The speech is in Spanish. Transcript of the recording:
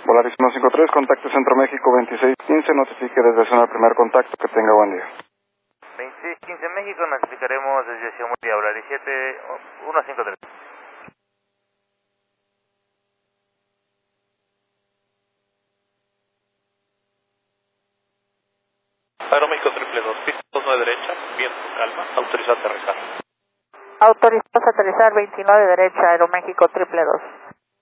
Volaris 153, contacto Centro México 2615, notifique desde zona del primer contacto, que tenga buen día. 2615 México, notificaremos desde Ciudad Murcia, Volaris 7153. Aeroméxico 222, pista 29 derecha, viento calma, autorizado a aterrizar. Autorizados a aterrizar 29 derecha, Aeroméxico 222.